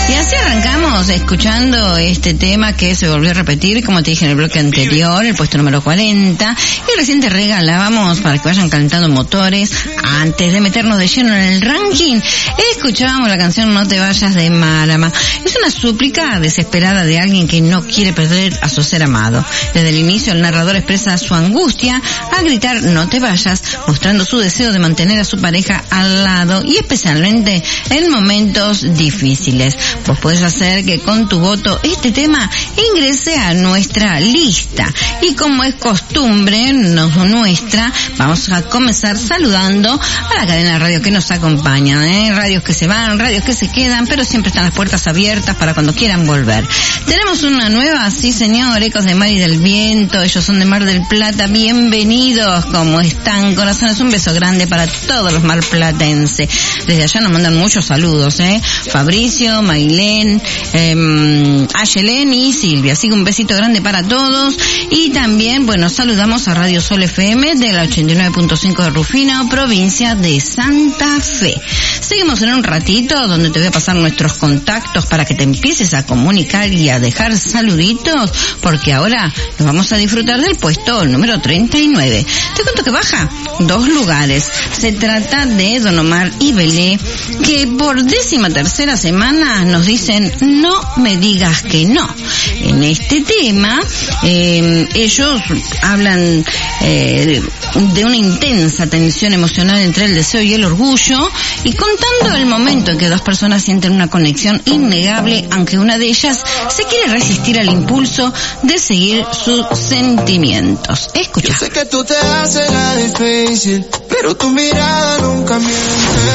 Y así arrancamos escuchando este tema que se volvió a repetir, como te dije en el bloque anterior, el puesto número 40. Y recién te regalábamos para que vayan calentando motores. Antes de meternos de lleno en el ranking, escuchábamos la canción No te vayas de Marama. Es una súplica desesperada de alguien que no quiere perder a su ser amado. Desde el inicio el narrador expresa su angustia al gritar no te vayas, mostrando su deseo de mantener a su pareja al lado y especialmente en momentos difíciles. Vos podés hacer que con tu voto este tema ingrese a nuestra lista. Y como es costumbre nuestra, vamos a comenzar saludando a la cadena de radio que nos acompaña, radios que se van, radios que se quedan, pero siempre están las puertas abiertas para cuando quieran volver. Tenemos una nueva, sí señor, Ecos de Mar y del Viento, ellos son de Mar del Plata, bienvenidos, ¿cómo están, corazones? Un beso grande para todos los marplatenses. Desde allá nos mandan muchos saludos, Fabricio, Mailén, Ayelén y Silvia, así que un besito grande para todos. Y también, bueno, saludamos a Radio Sol FM de la 89.5 de Rufino, provincia de Santa Fe. Seguimos en un ratito donde te voy a pasar nuestros contactos para que te empieces a comunicar y a dejar saluditos, porque ahora nos vamos a disfrutar del puesto número 39. Te cuento que baja 2 lugares. Se trata de Don Omar y Belé, que por 13ª semana nos dicen no me digas que no. En este tema ellos hablan de una intensa tensión emocional entre el deseo y el orgullo, y contando el momento en que dos personas sienten una conexión innegable, aunque una de ellas se quiere resistir al impulso de seguir sus sentimientos. Escucha. Yo sé que tú te haces la difícil, pero tu mirada nunca miente.